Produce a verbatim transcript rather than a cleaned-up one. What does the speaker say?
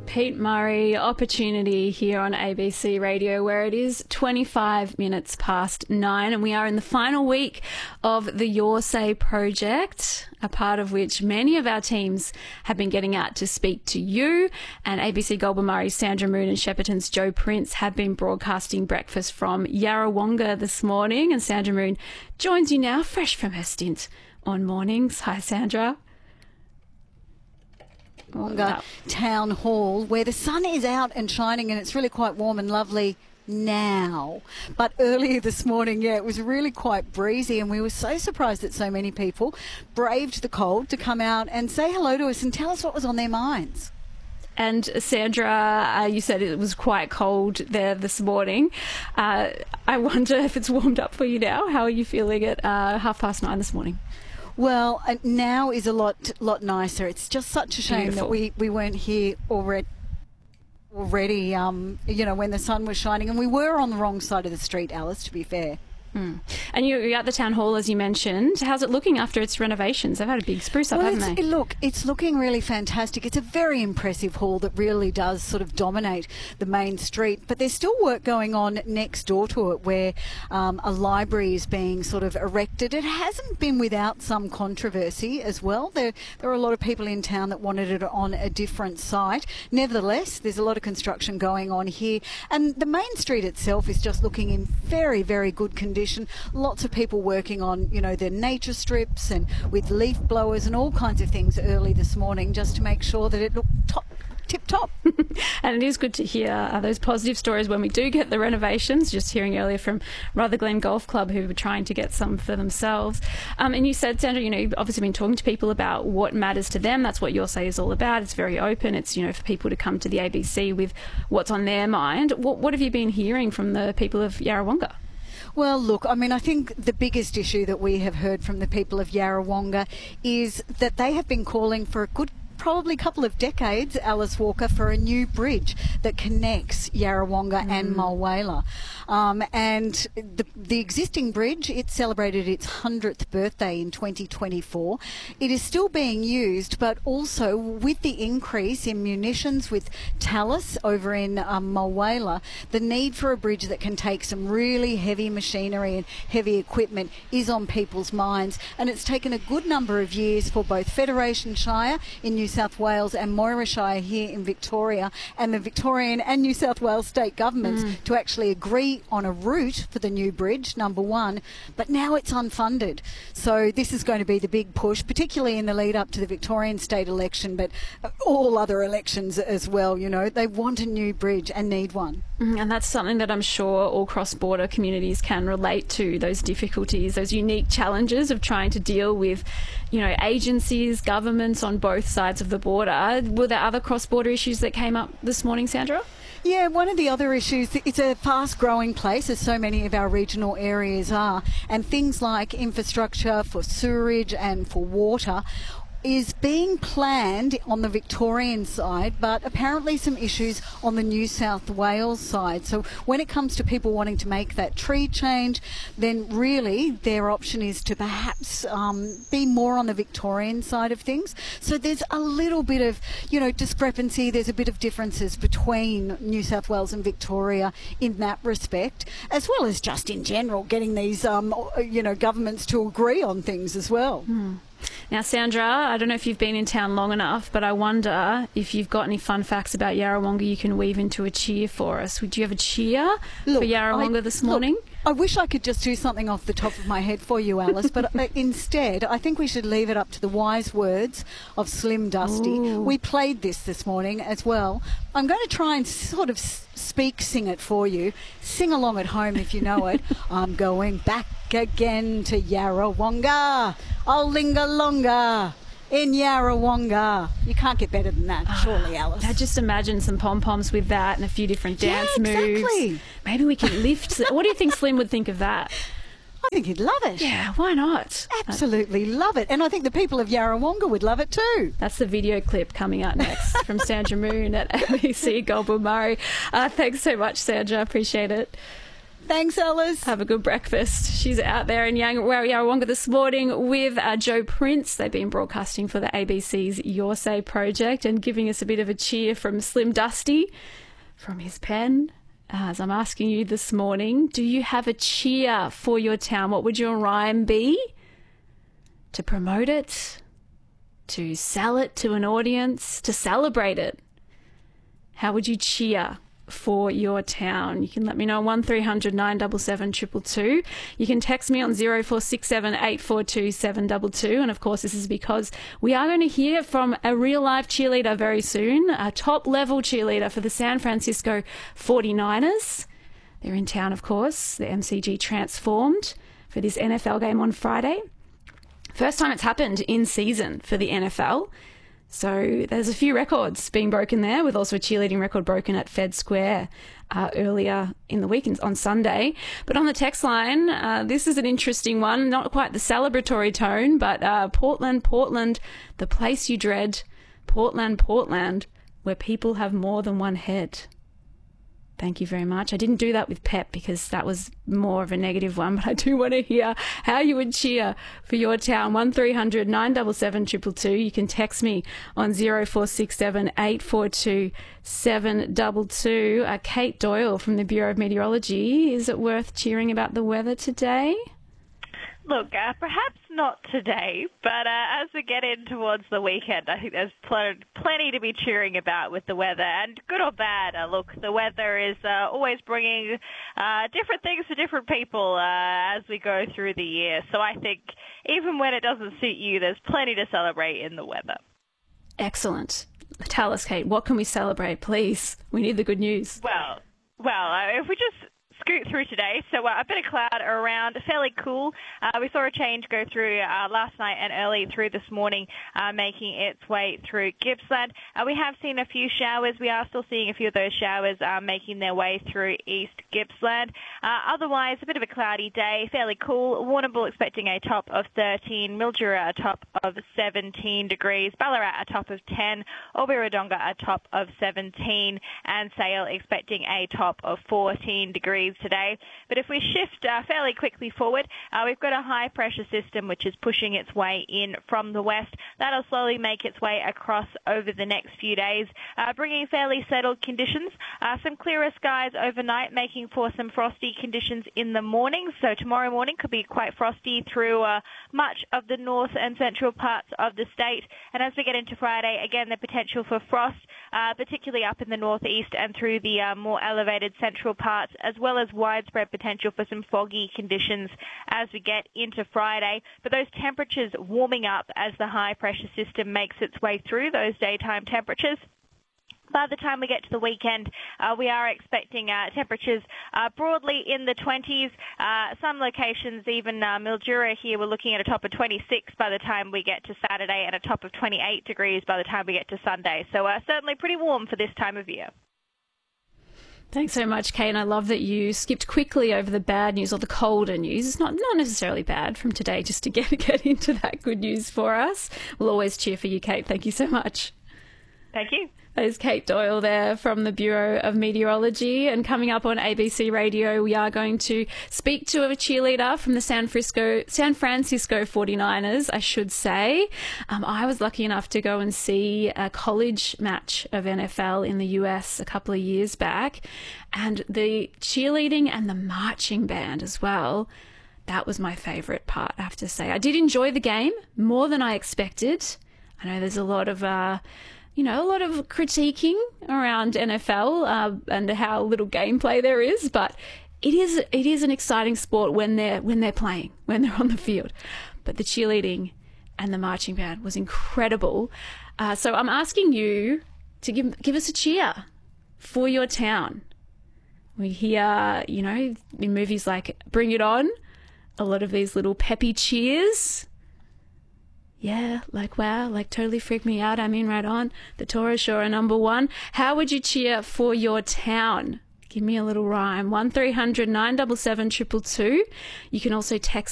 Pete Murray, Opportunity here on A B C Radio, where it is twenty-five minutes past nine, and we are in the final week of the Your Say project, a part of which many of our teams have been getting out to speak to you, and A B C Goulburn-Murray's Sandra Moon and Shepparton's Joe Prince have been broadcasting breakfast from Yarrawonga this morning, and Sandra Moon joins you now, fresh from her stint on mornings. Hi, Sandra. Yarrawonga Town Hall, where the sun is out and shining, and it's really quite warm and lovely now. But earlier this morning, yeah, it was really quite breezy, and we were so surprised that so many people braved the cold to come out and say hello to us and tell us what was on their minds. And Sandra, uh, you said it was quite cold there this morning. Uh, I wonder if it's warmed up for you now. How are you feeling at uh, half past nine this morning? Well, uh, now is a lot lot nicer. It's just such a shame Beautiful. that we, we weren't here already. Already, um, you know, when the sun was shining, and we were on the wrong side of the street, Alice, to be fair. Hmm. And you, you're at the town hall, as you mentioned. How's it looking after its renovations? They've had a big spruce up, well, haven't it's, they? Look, it's looking really fantastic. It's a very impressive hall that really does sort of dominate the main street. But there's still work going on next door to it, where um, a library is being sort of erected. It hasn't been without some controversy as well. There, there are a lot of people in town that wanted it on a different site. Nevertheless, there's a lot of construction going on here. And the main street itself is just looking in very, very good condition. Lots of people working on, you know, their nature strips and with leaf blowers and all kinds of things early this morning, just to make sure that it looked top, tip-top. And it is good to hear uh, those positive stories when we do get the renovations. Just hearing earlier from Rutherglen Golf Club, who were trying to get some for themselves. Um, and you said, Sandra, you know, you've obviously been talking to people about what matters to them. That's what Your Say is all about. It's very open. It's, you know, for people to come to the A B C with what's on their mind. What, what have you been hearing from the people of Yarrawonga? Well, look, I mean, I think the biggest issue that we have heard from the people of Yarrawonga is that they have been calling for a good probably couple of decades, Alice Walker, for a new bridge that connects Yarrawonga mm. and Mulwala. Um, and the, the existing bridge, it celebrated its hundredth birthday in twenty twenty-four. It is still being used, but also with the increase in munitions with Tallis over in um, Mulwala, the need for a bridge that can take some really heavy machinery and heavy equipment is on people's minds. And it's taken a good number of years for both Federation Shire in New South Wales and Moira Shire here in Victoria, and the Victorian and New South Wales state governments mm. to actually agree on a route for the new bridge, number one, but now it's unfunded. So this is going to be the big push, particularly in the lead up to the Victorian state election, but all other elections as well. You know, they want a new bridge and need one. Mm, and that's something that I'm sure all cross-border communities can relate to, those difficulties, those unique challenges of trying to deal with, you know, agencies, governments on both sides of the border. Were there other cross-border issues that came up this morning, Sandra? Yeah, one of the other issues, it's a fast-growing place, as so many of our regional areas are, and things like infrastructure for sewerage and for water is being planned on the Victorian side, but apparently some issues on the New South Wales side. So when it comes to people wanting to make that tree change, then really their option is to perhaps um, be more on the Victorian side of things. So there's a little bit of, you know, discrepancy. There's a bit of differences between New South Wales and Victoria in that respect, as well as just in general getting these, um, you know, governments to agree on things as well. Mm. Now, Sandra, I don't know if you've been in town long enough, but I wonder if you've got any fun facts about Yarrawonga you can weave into a cheer for us. Would you have a cheer look, for Yarrawonga I, this morning? Look, I wish I could just do something off the top of my head for you, Alice, but instead I think we should leave it up to the wise words of Slim Dusty. Ooh. We played this this morning as well. I'm going to try and sort of speak, sing it for you. Sing along at home if you know it. I'm going back again to Yarrawonga. I'll linger longer in Yarrawonga. You can't get better than that, surely, Alice. I just imagine some pom-poms with that and a few different dance yeah, exactly. moves. Maybe we can lift. What do you think Slim would think of that? I think he'd love it. Yeah, why not? Absolutely love it. And I think the people of Yarrawonga would love it too. That's the video clip coming up next from Sandra Moon at A B C Goulburn-Murray. Uh, thanks so much, Sandra. Appreciate it. Thanks, Alice. Have a good breakfast. She's out there in Yang- Yarrawonga this morning with uh, Joe Prince. They've been broadcasting for the A B C's Your Say project and giving us a bit of a cheer from Slim Dusty from his pen. As I'm asking you this morning, do you have a cheer for your town? What would your rhyme be? To promote it? To sell it to an audience? To celebrate it? How would you cheer for your town? You can let me know on one three hundred nine seven seven two two two. You can text me on zero four six seven eight four two seven two two. And of course, this is because we are going to hear from a real life cheerleader very soon, a top level cheerleader for the San Francisco forty-niners. They're in town, of course. The M C G transformed for this N F L game on Friday. First time it's happened in season for the N F L. So there's a few records being broken there, with also a cheerleading record broken at Fed Square uh, earlier in the week on Sunday. But on the text line, uh, this is an interesting one, not quite the celebratory tone, but uh, Portland, Portland, the place you dread, Portland, Portland, where people have more than one head. Thank you very much. I didn't do that with Pep because that was more of a negative one, but I do want to hear how you would cheer for your town. one three hundred nine seven seven two two two. You can text me on zero four six seven eight four two seven two two. Uh, Kate Doyle from the Bureau of Meteorology. Is it worth cheering about the weather today? Look, uh, perhaps not today, but uh, as we get in towards the weekend, I think there's pl- plenty to be cheering about with the weather. And good or bad, uh, look, the weather is uh, always bringing uh, different things to different people uh, as we go through the year. So I think even when it doesn't suit you, there's plenty to celebrate in the weather. Excellent. Tell us, Kate, what can we celebrate, please? We need the good news. Well, well, uh, if we just scoot through today, so uh, a bit of cloud around, fairly cool. Uh, we saw a change go through uh, last night and early through this morning, uh, making its way through Gippsland. Uh, we have seen a few showers. We are still seeing a few of those showers uh, making their way through East Gippsland. Uh, otherwise, a bit of a cloudy day, fairly cool. Warrnambool expecting a top of thirteen, Mildura a top of seventeen degrees, Ballarat a top of ten, Albury-Wodonga a top of seventeen, and Sale expecting a top of fourteen degrees today. But if we shift uh, fairly quickly forward, uh, we've got a high pressure system which is pushing its way in from the west. That'll slowly make its way across over the next few days, uh, bringing fairly settled conditions. Uh, some clearer skies overnight, making for some frosty conditions in the morning. So tomorrow morning could be quite frosty through uh, much of the north and central parts of the state. And as we get into Friday, again, the potential for frost, uh, particularly up in the northeast and through the uh, more elevated central parts, as well as widespread potential for some foggy conditions as we get into Friday. But those temperatures warming up as the high pressure system makes its way through those daytime temperatures. By the time we get to the weekend, uh, we are expecting uh, temperatures uh, broadly in the twenties. Uh, some locations, even uh, Mildura here, we're looking at a top of twenty-six by the time we get to Saturday and a top of twenty-eight degrees by the time we get to Sunday. So uh, certainly pretty warm for this time of year. Thanks so much, Kate. And I love that you skipped quickly over the bad news or the colder news. It's not, not necessarily bad from today, just to get, get into that good news for us. We'll always cheer for you, Kate. Thank you so much. Thank you. That is Kate Doyle there from the Bureau of Meteorology. And coming up on A B C Radio, we are going to speak to a cheerleader from the San Francisco, San Francisco forty-niners, I should say. Um, I was lucky enough to go and see a college match of N F L in the U S a couple of years back. And the cheerleading and the marching band as well, that was my favourite part, I have to say. I did enjoy the game more than I expected. I know there's a lot of... Uh, You know, a lot of critiquing around N F L uh, and how little gameplay there is, but it is it is an exciting sport when they're when they're playing, when they're on the field. But the cheerleading and the marching band was incredible. Uh, so I'm asking you to give give us a cheer for your town. We hear, you know, in movies like Bring It On, a lot of these little peppy cheers. Yeah, like, wow, like totally freaked me out. I mean, right on. The Torres Shore are number one. How would you cheer for your town? Give me a little rhyme. one three hundred nine seven seven two two two. You can also text